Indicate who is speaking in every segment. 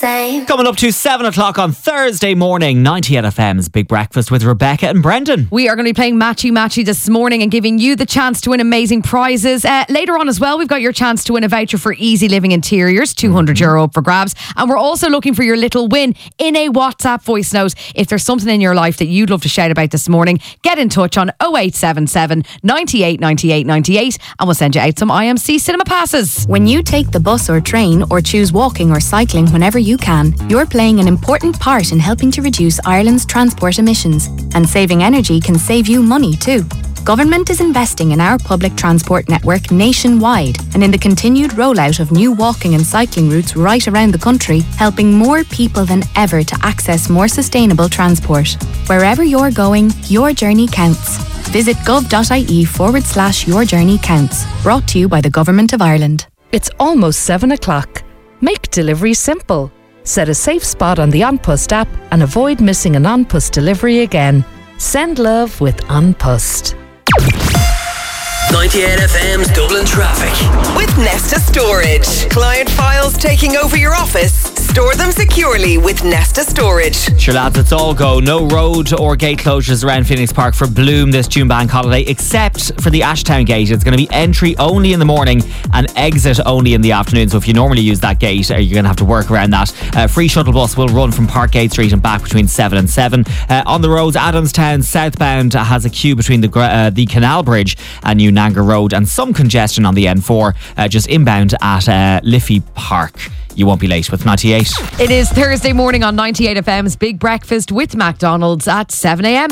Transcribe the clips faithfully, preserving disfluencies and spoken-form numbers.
Speaker 1: same.
Speaker 2: Coming up to seven o'clock on Thursday morning, ninety-eight F M's Big Breakfast with Rebecca and Brendan.
Speaker 3: We are going to be playing Matchy Matchy this morning and giving you the chance to win amazing prizes. Uh, later on as well, we've got your chance to win a voucher for Easy Living Interiors, two hundred euro up for grabs. And we're also looking for your little win in a WhatsApp voice note. If there's something in your life that you'd love to shout about this morning, get in touch on oh eight seven seven, ninety-eight, ninety-eight, ninety-eight and we'll send you out some I M C cinema passes.
Speaker 4: When you take the bus or train or choose walking or cycling whenever you can, you're playing an important part in helping to reduce Ireland's transport emissions. And saving energy can save you money too. Government is investing in our public transport network nationwide and in the continued rollout of new walking and cycling routes right around the country, helping more people than ever to access more sustainable transport. Wherever you're going, your journey counts. Visit gov.ie forward slash your journey counts. Brought to you by the Government of Ireland.
Speaker 5: It's almost seven o'clock. Make delivery simple. Set a safe spot on the An Post app and avoid missing an An Post delivery again. Send love with An Post.
Speaker 6: ninety-eight F M's Dublin Traffic.
Speaker 7: With Nesta Storage. Client files taking over your office? Store them securely with Nesta Storage.
Speaker 2: Sure lads, it's all go. No road or gate closures around Phoenix Park for Bloom this June bank holiday, except for the Ashtown gate. It's going to be entry only in the morning and exit only in the afternoon. So if you normally use that gate, you're going to have to work around that. Uh, free shuttle bus will run from Parkgate Street and back between seven and seven. Uh, on the roads, Adamstown southbound has a queue between the uh, the Canal Bridge and New Nanger Road, and some congestion on the N four uh, just inbound at uh, Liffey Park. You won't be late with ninety-eight.
Speaker 3: It is Thursday morning on ninety-eight F M's Big Breakfast with McDonald's at seven a.m.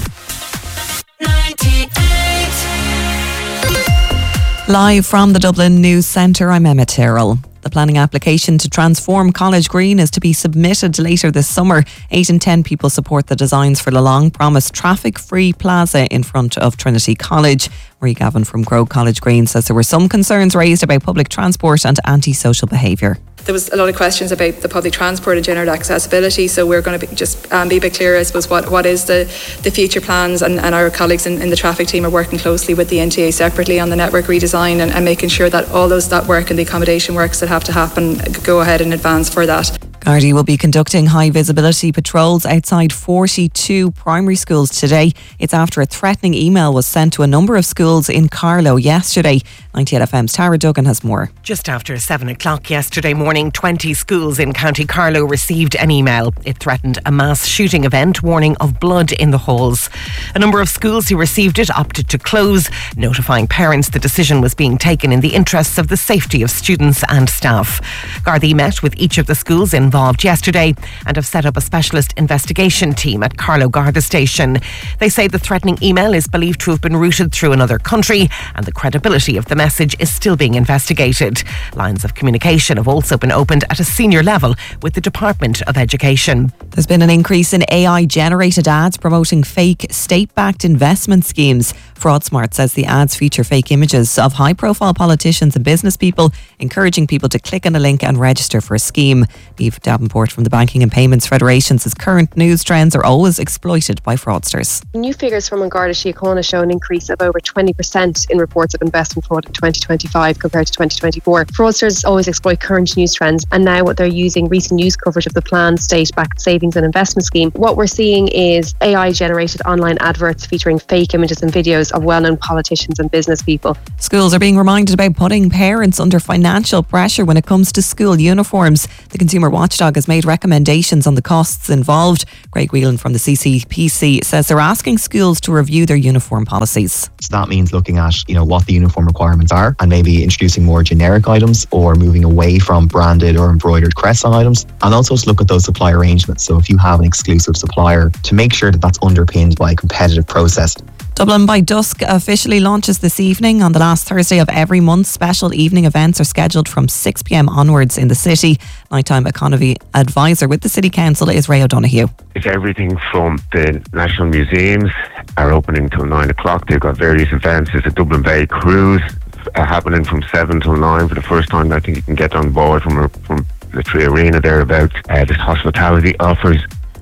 Speaker 8: Live from the Dublin News Centre, I'm Emma Tyrrell. The planning application to transform College Green is to be submitted later this summer. Eight in ten people support the designs for the long-promised traffic-free plaza in front of Trinity College. Marie Gavin from Grove College Green says there were some concerns raised about public transport and antisocial behaviour.
Speaker 9: There was a lot of questions about the public transport and general accessibility, so we're going to be just um, be a bit clearer, I suppose, what, what is the, the future plans, and, and our colleagues in, in the traffic team are working closely with the N T A separately on the network redesign and, and making sure that all those that work and the accommodation works that have to happen go ahead in advance for that.
Speaker 8: Gardaí will be conducting high visibility patrols outside forty-two primary schools today. It's after a threatening email was sent to a number of schools in Carlow yesterday. ninety-eight F M's Tara Duggan has more.
Speaker 10: Just after seven o'clock yesterday morning, twenty schools in County Carlow received an email. It threatened a mass shooting event, warning of blood in the halls. A number of schools who received it opted to close, notifying parents the decision was being taken in the interests of the safety of students and staff. Gardaí met with each of the schools involved yesterday and have set up a specialist investigation team at Carlow Garda Station. They say the threatening email is believed to have been routed through another country and the credibility of the message is still being investigated. Lines of communication have also been opened at a senior level with the Department of Education.
Speaker 8: There's been an increase in A I-generated ads promoting fake state-backed investment schemes. FraudSmart says the ads feature fake images of high-profile politicians and business people, encouraging people to click on a link and register for a scheme. Eve Davenport from the Banking and Payments Federation says current news trends are always exploited by fraudsters.
Speaker 11: New figures from An Garda Síochána show an increase of over twenty percent in reports of investment fraud in twenty twenty-five compared to twenty twenty-four. Fraudsters always exploit current news trends, and now what they're using recent news coverage of the planned state-backed savings and investment scheme. What we're seeing is A I-generated online adverts featuring fake images and videos of well-known politicians and business people.
Speaker 8: Schools are being reminded about putting parents under financial pressure when it comes to school uniforms. The Consumer Watchdog has made recommendations on the costs involved. Craig Whelan from the C C P C says they're asking schools to review their uniform policies.
Speaker 12: So that means looking at, you know, what the uniform requirements are and maybe introducing more generic items or moving away from branded or embroidered crest on items, and also to look at those supply arrangements. So if you have an exclusive supplier, to make sure that that's underpinned by a competitive process.
Speaker 8: Dublin by Dusk officially launches this evening. On the last Thursday of every month, special evening events are scheduled from six p.m. onwards in the city. Nighttime economy advisor with the City Council is Ray O'Donoghue.
Speaker 13: It's everything from the National Museums are opening till nine o'clock. They've got various events. There's a Dublin Bay cruise uh, happening from seven till nine for the first time. I think you can get on board from, from the Tree Arena thereabouts. Uh, there's hospitality offers.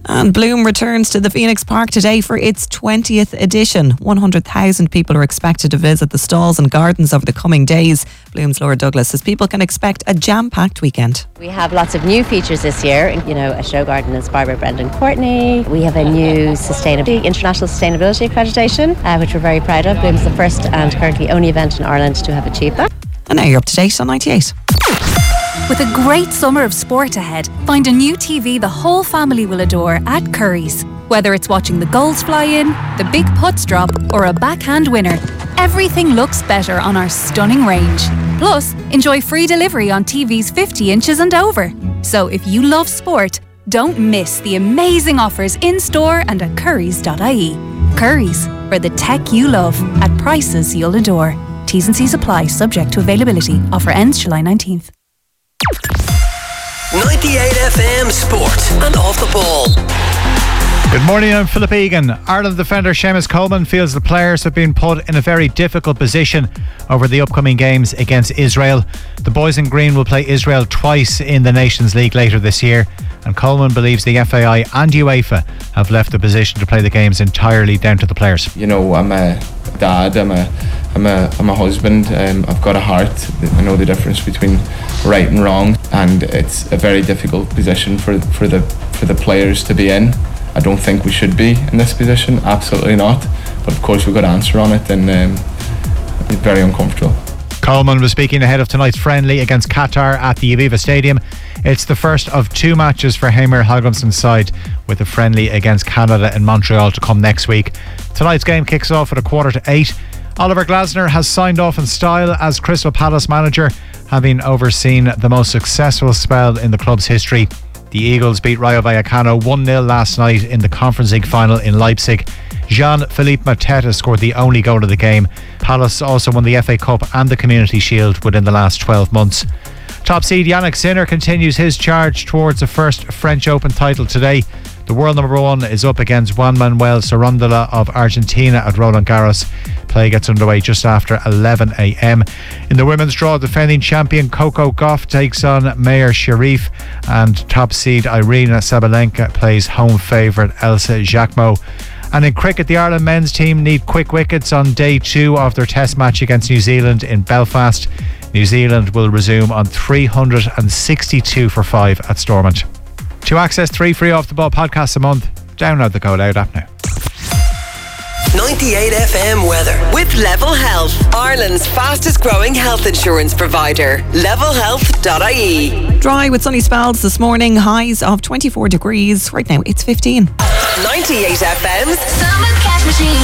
Speaker 8: And Bloom returns to the Phoenix Park today for its twentieth edition. one hundred thousand people are expected to visit the stalls and gardens over the coming days. Bloom's Laura Douglas says people can expect a jam-packed weekend.
Speaker 1: We have lots of new features this year. You know, a show garden inspired by Brendan Courtney. We have a new sustainability, international sustainability accreditation, uh, which we're very proud of. Bloom's the first and currently only event in Ireland to have achieved that.
Speaker 8: And now you're up to date on ninety-eight.
Speaker 14: With a great summer of sport ahead, find a new T V the whole family will adore at Curry's. Whether it's watching the goals fly in, the big putts drop, or a backhand winner, everything looks better on our stunning range. Plus, enjoy free delivery on T Vs fifty inches and over. So if you love sport, don't miss the amazing offers in-store and at currys dot I E. Curry's, for the tech you love at prices you'll adore. T's and C's apply, subject to availability. Offer ends July nineteenth.
Speaker 6: ninety-eight F M Sport and Off the Ball.
Speaker 15: Good morning, I'm Philip Egan. Ireland defender Seamus Coleman feels the players have been put in a very difficult position over the upcoming games against Israel. The boys in green will play Israel twice in the Nations League later this year, and Coleman believes the F A I and UEFA have left the position to play the games entirely down to the players.
Speaker 16: You know, I'm a dad, I'm a I'm a, I'm a husband, um, I've got a heart. I know the difference between right and wrong, and it's a very difficult position for, for the for the players to be in. I don't think we should be in this position, absolutely not. But of course we've got to answer on it, and um, it's very uncomfortable.
Speaker 15: Coleman was speaking ahead of tonight's friendly against Qatar at the Aviva Stadium. It's the first of two matches for Heimir Hallgrímsson's side, with a friendly against Canada in Montreal to come next week. Tonight's game kicks off at a quarter to eight. Oliver Glasner has signed off in style as Crystal Palace manager, having overseen the most successful spell in the club's history. The Eagles beat Rayo Vallecano one nil last night in the Conference League final in Leipzig. Jean-Philippe Mateta scored the only goal of the game. Palace also won the F A Cup and the Community Shield within the last twelve months. Top seed Yannick Sinner continues his charge towards the first French Open title today. The world number one is up against Juan Manuel Sarondola of Argentina at Roland Garros. Play gets underway just after eleven a m. In the women's draw, defending champion Coco Gauff takes on Mayer Sharif, and top seed Irina Sabalenka plays home favourite Elsa Jacquemot. And in cricket, the Ireland men's team need quick wickets on day two of their test match against New Zealand in Belfast. New Zealand will resume on three hundred sixty-two for five at Stormont. To access three free Off the Ball podcasts a month, download the Go Loud app now.
Speaker 7: ninety-eight F M weather with Level Health, Ireland's fastest growing health insurance provider. level health dot I E.
Speaker 8: Dry with sunny spells this morning, highs of twenty-four degrees. Right now it's fifteen.
Speaker 7: ninety-eight F M's
Speaker 14: Summer Cash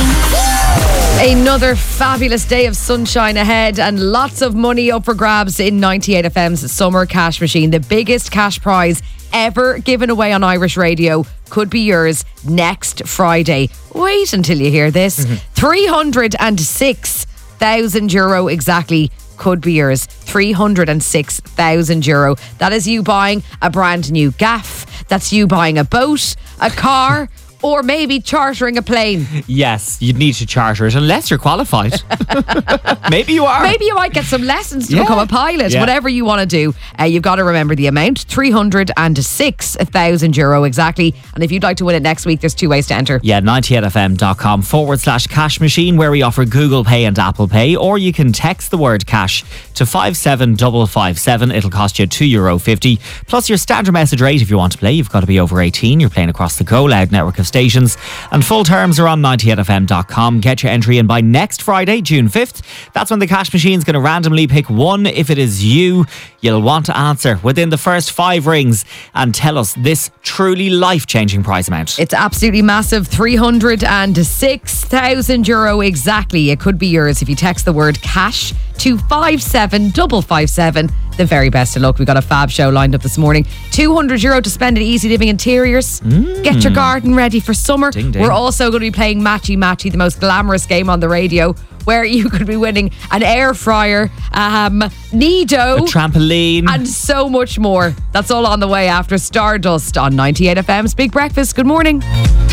Speaker 14: Machine.
Speaker 3: Another fabulous day of sunshine ahead and lots of money up for grabs in ninety-eight F M's Summer Cash Machine. The biggest cash prize ever given away on Irish radio could be yours next Friday. Wait until you hear this. Mm-hmm. three hundred six thousand euro exactly could be yours. three hundred six thousand euro. That is you buying a brand new gaff. That's you buying a boat, a car, or maybe chartering a plane.
Speaker 2: Yes, you'd need to charter it unless you're qualified. Maybe you are.
Speaker 3: Maybe you might get some lessons to
Speaker 2: Yeah.
Speaker 3: become a pilot.
Speaker 2: Yeah.
Speaker 3: Whatever you want to do, uh, you've got to remember the amount, three hundred six thousand euro exactly. And if you'd like to win it next week, there's two ways to enter.
Speaker 2: Yeah, ninety-eight F M dot com forward slash cash machine, where we offer Google Pay and Apple Pay, or you can text the word cash to five seven five five seven. It'll cost you two euro fifty. Plus your standard message rate if you want to play. You've got to be over eighteen. You're playing across the Go Loud network of stations. And full terms are on ninety-eight F M dot com. Get your entry in by next Friday, June fifth. That's when the cash machine's going to randomly pick one. If it is you, you'll want to answer within the first five rings and tell us this truly life-changing prize amount.
Speaker 3: It's absolutely massive. three hundred six thousand euro exactly. It could be yours if you text the word cash to five seven five five seven. The very best of luck. We've got a fab show lined up this morning. two hundred euro to spend at Easy Living Interiors.
Speaker 2: Mm.
Speaker 3: Get your garden ready for summer.
Speaker 2: Ding, ding.
Speaker 3: We're also going to be playing Matchy Matchy, the most glamorous game on the radio, where you could be winning an air fryer, um, Nido,
Speaker 2: A trampoline.
Speaker 3: and so much more. That's all on the way after Stardust on ninety-eight F M's Big Breakfast. Good morning.